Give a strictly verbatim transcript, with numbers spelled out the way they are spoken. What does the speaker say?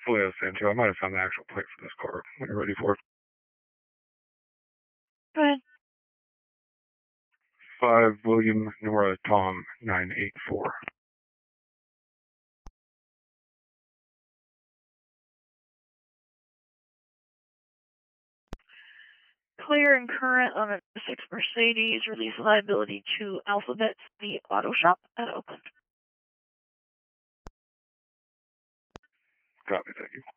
Julio Sancho. I might have found the actual plate for this car. When you're ready for it. Go ahead. Five William Nora Tom nine eight four. Clear and current on a six Mercedes. Release liability to Alphabet the Auto Shop at Oakland. Copy, thank you.